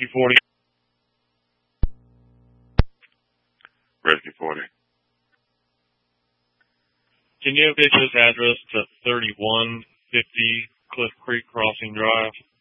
Rescue 40. Rescue 40. Can you update this address to 3150 Cliff Creek Crossing Drive?